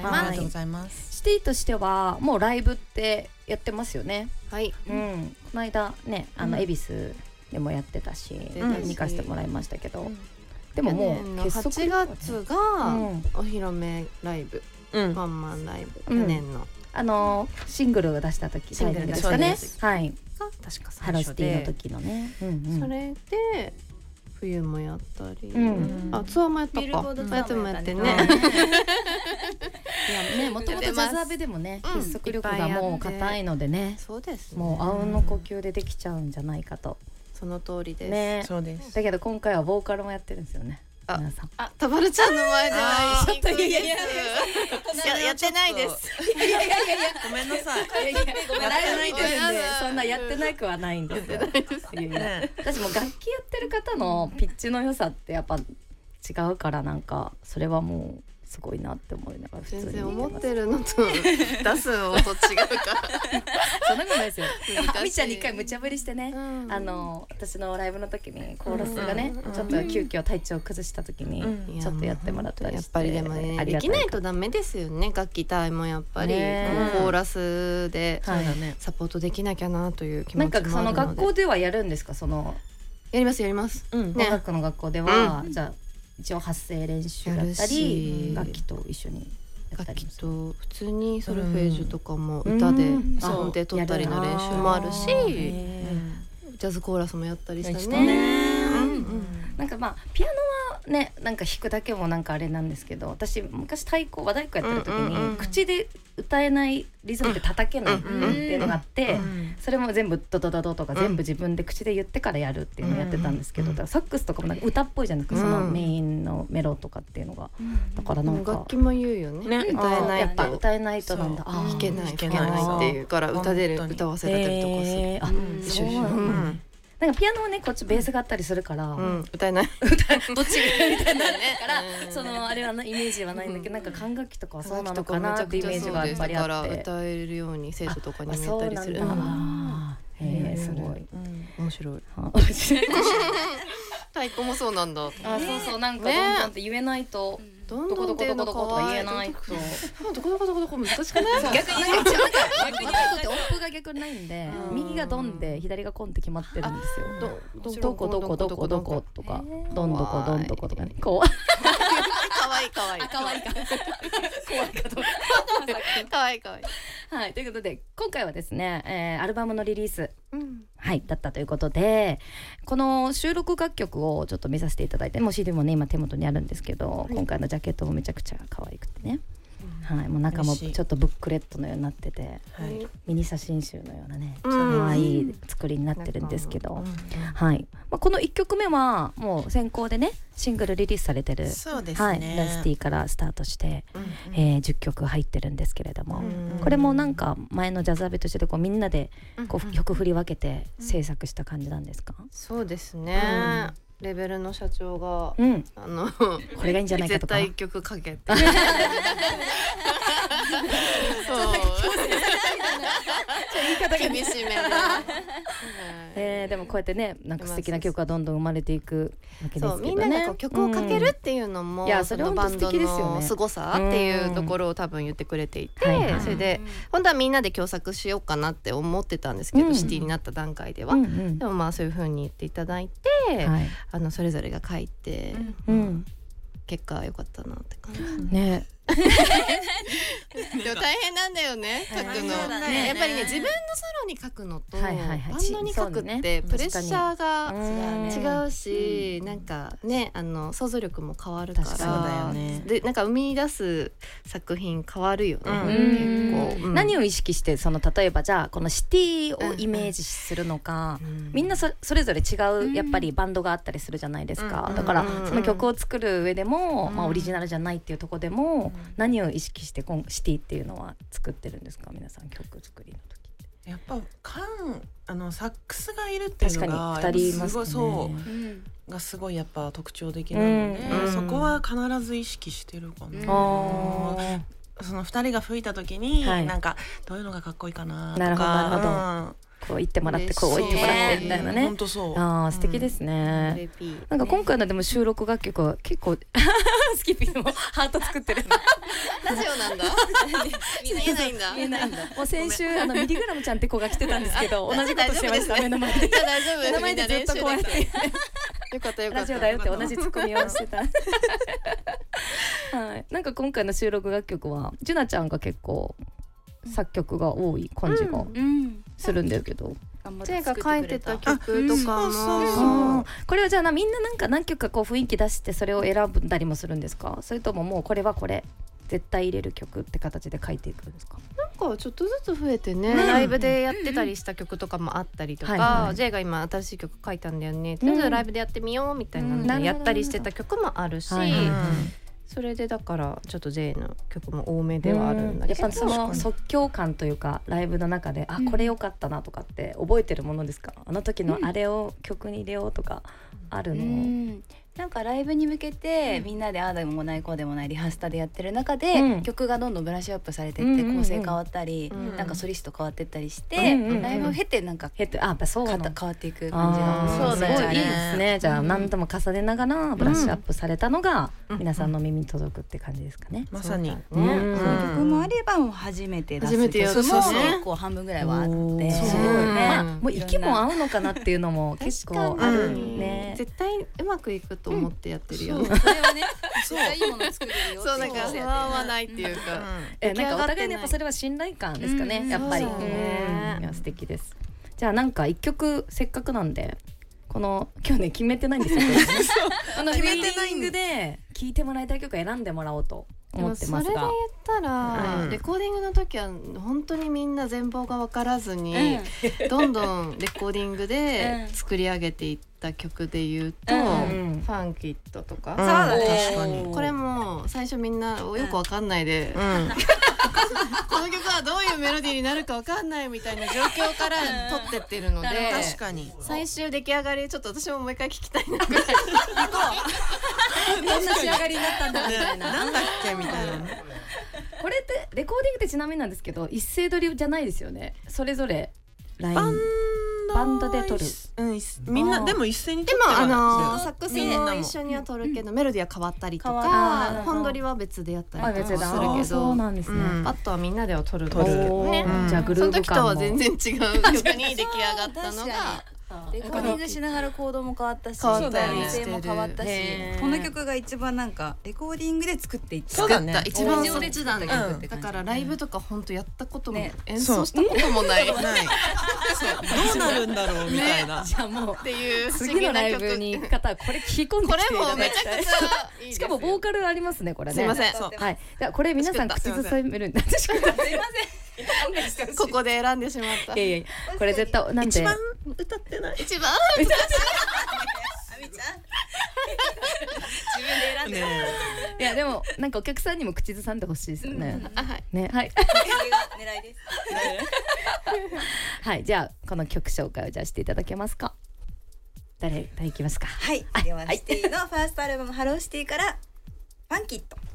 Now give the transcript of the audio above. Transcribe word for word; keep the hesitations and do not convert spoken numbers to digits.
ます。 ありがとうございます。 シティとしてはもうライブってやってますよね。 はい、 うん、この間ねあの恵比寿でもやってたし、うん、見かせてもらいましたけど、うん、でももう結束、 はちがつがお披露目ライブ、うん、ワンマンライブ、去年の、うん、 あのシングルを出した時、 シングルですかね、はい、 確かハローシティの時のね、うんうん、 それで冬もやったり、うん、あツアーもやったか、やってもやってね。いやね、もともとジャズアベでもね、うん、結束力がもう硬いのでね、 そうですね、 もうあうんの呼吸でできちゃうんじゃないかと。 その通りです、 ね、 そうです。 だけど今回はボーカルもやってるんですよね。 あ、あ、たばるちゃんの前ではちょっといやいやいややってないです。 いやいやいやごめんなさい。いやいやごめんなさい。 そんなやってなくはないんですよ。私も楽器やってる方のピッチの良さってやっぱ違うからなんかそれはもうすごいなって思いながら普通に全然思ってるのと出す音違うからそんなことないですよ。あみちゃんに一回無茶ぶりしてね、うん、あの私のライブの時にコーラスがね、うん、ちょっと急遽体調を崩した時にちょっとやってもらったりして、 やっぱりでもねできないとダメですよね。楽器隊もやっぱりコーラスでサポートできなきゃなという気持ちもあるので、 なんかその学校ではやるんですか？そのやりますやります、うん、 音楽の学校では、うん、じゃあ一応発声練習だったり楽器と一緒にやったり、 楽器と普通にソルフェージュとかも歌で音程取ったりの練習もあるし、ジャズコーラスもやったりしたね。 なんかまあピアノはねなんか弾くだけもなんかあれなんですけど、私昔太鼓和太鼓やってる時に口で歌えないリズムで叩けないっていうのがあって、それも全部ドドドドとか全部自分で口で言ってからやるっていうのをやってたんですけど、だからサックスとかもなんか歌っぽいじゃないですか、そのメインのメロとかっていうのが、だからなんか楽器も言うよね、歌えないやっぱ歌えないとなんだ、 弾けない弾けないっていうから歌でる歌わせたりとかする。あ、一緒一緒。 なんかピアノはねこっちベースがあったりするから、うん、 歌えないどっちがみたいなねから、うん、そのあれはなイメージはないんだけど、うん、なんか管楽器とかはそうなのかなってイメージがやっぱりあって、だから歌えるように生徒とかに見えたりする。 へえすごい、 うん、面白い太鼓もそうなんだ。あ、 そうそう、なんかどんどんって言えないと、どんどんどこどこどことか言えないと、 どこどこどこどこ難しくない？ 逆になんか逆にって音符が逆にないんで、右がドンで左がコンって決まってるんですよ。どこどこどこどことか、どんどこどんどことかね。こう。 可愛い可愛い可愛いか。怖いかと。 可愛い可愛い。 はい、ということで今回はですね、えー、アルバムのリリース、うん、はいだったということで、この収録楽曲をちょっと見させていただいて、もう シーディー もね今手元にあるんですけど、はい、今回のジャケットもめちゃくちゃ可愛くてね、うん、はい、もう中もちょっとブックレットのようになってて、はい、ミニ写真集のようなね可愛い作りになってるんですけど、うん、はい、まあ、このいっきょくめはもう先行でねシングルリリースされてる、 そうですね、 はい、ラスティからスタートして、うん、えー、じゅっきょく入ってるんですけれども、うん、これもなんか前のジャズアベとしてこうみんなでこう曲振り分けて制作した感じなんですか？ そうですね、うん、レベルの社長が、うん、あのこれがいいんじゃないかとか絶対いっきょくかけて言い方厳しめでえー、でもこうやってねなんか素敵な曲がどんどん生まれていくわけですけどね。 そうみんながこう曲をかけるっていうのも、うん、いやそのバンドの凄さっていうところを多分言ってくれていて、うん、それで本当はみんなで共作しようかなって思ってたんですけど、うん、シティになった段階では、うんうん、でもまあそういう風に言っていただいて、はい、あのそれぞれが書いて、うんうん、結果良かったなって感じですね。 ねでも大変なんだよね書くの、ね、やっぱりね自分のソロに書くのと、はいはいはい、バンドに書くってプレッシャーが違うし、うん、なんかねあの想像力も変わるから、 そうだよね、 でなんか生み出す作品変わるよね、うん、 結構、うん、何を意識してその例えばじゃあこのシティをイメージするのか、うん、みんな そ, それぞれ違うやっぱりバンドがあったりするじゃないですか、うん、だからその曲を作る上でも、うん、まあ、オリジナルじゃないっていうところでも、うん、何を意識してこのシティっていうのは作ってるんですか皆さん、曲作りの時って。 やっぱカンあのサックスがいるっていうのが確かにふたりいますね、 そう、うん、がすごいやっぱ特徴的なので、うん、そこは必ず意識してるかな、うん、そのふたりが吹いた時に、はい、なんかどういうのがかっこいいかなとか、 なるほどなるほど、うん、こう言ってもらってこう言ってもらってみたいなね、 本当そう、 あ素敵ですね、うん、なんか今回のでも収録楽曲は結構スキッピーもハート作ってるなラジオなんだ見えないんだ見えないんだもう先週あのミリグラムちゃんって子が来てたんですけど同じことしてました、ね、目の前で大丈夫目の前でずっとこうやってよかったよかったラジオだよって同じツッコミをしてたはい、なんか今回の収録楽曲はジュナちゃんが結構作曲が多い感じがするんだけど、 ジェイが書いてた曲とかもこれはじゃあなみんななんか何曲かこう雰囲気出してそれを選んだりもするんですか？それとももうこれはこれ絶対入れる曲って形で書いていくんですか？ なんかちょっとずつ増えてね、うん、ライブでやってたりした曲とかもあったりとか、うんはいはい、ジェイが今新しい曲書いたんだよね、とりあえずライブでやってみようみたいなのでやったりしてた曲もあるし、はいはいはい、それでだからちょっと J の曲も多めではあるんだけど、 やっぱその即興感というかライブの中で、あこれ良かったなとかって覚えてるものですか？あの時のあれを曲に入れようとかあるの？うん、 なんかライブに向けてみんなでああでもないこうでもないリハスタでやってる中で、うん、曲がどんどんブラッシュアップされてって構成変わったり、うんうん、なんかソリスト変わってったりして、うんうんうん、ライブを経てなんか経てあやっぱそう変わっていく感じがすごいいいですね。じゃあ何度も重ねながらブラッシュアップされたのが皆さんの耳に届くって感じですかね。 まさに、ね、 うん、曲もあればもう初めて出す曲も結構半分ぐらいはあって、 すごいね、まあ、もう息も合うのかなっていうのも結構あるね。 絶対うまくいくと思ってやってるよ、うん、 それはねそういいもの作れるよそうなんか不安はないっていうか、うん、 えなんかお互いにやっぱそれは信頼感ですかね、うん、やっぱり、うん、いや素敵です。じゃあなんか一曲せっかくなんでこの今日ね決めてないんですよこのフィーリングで聴いてもらいたい曲選んでもらおうと思ってますが、それで言ったら、うん、レコーディングの時は本当にみんな全貌が分からずに、うん、どんどんレコーディングで作り上げていった曲で言うと、うん、ファンキットとか、 うん、そうだね、 確かにこれも最初みんなよく分かんないで、うん、この曲はどういうメロディーになるか分かんないみたいな状況から撮ってってるので、 確かに最終出来上がりちょっと私ももう一回聞きたいなぐらいどんな仕上がりになったんだみたいな、 なんだっけみたいなね。 これってレコーディングってちなみになんですけど一斉撮りじゃないですよね。それぞれラインバンド、バンドで撮る、 うん、みんなでも一斉に撮ってはでもあのー、サックスも一緒には撮るけど、うん、メロディーは変わったりとか本撮りは別でやったりとかするけど、 そうなんですね、 うん、バットはみんなでは撮るんですけどね、 うん、じゃあグルーヴ感もその時とは全然違う曲に出来上がったのがレコーディングしながらコードも変わったし、 編成も変わったし、この曲が一番なんかレコーディングで作っていった、 作った一番そっちなんだけど、うん、だからライブとか本当やったことも、ね、演奏したこともない、ないそうどうなるんだろうみたいな、 ね、じゃあもうっていう次のライブに行く方はこれ聞き込んできていただきたい。 これもめちゃくちゃいいですよ。 しかもボーカルありますねこれね。 すいません。 はい。じゃあこれ皆さん口ずさめるんで。すいません。ここで選んでしまった。 いやいやこれ絶対なんで一番歌ってない。 一番あみちゃん自分で選んで、ね、 いやでもなんかお客さんにも口ずさんでほしいですよね、 うん、はいねはい狙いですはい。じゃあこの曲紹介をじゃあしていただけますか。誰誰いきますか。 はい、ではシティのファーストアルバムハローシティからファンキット。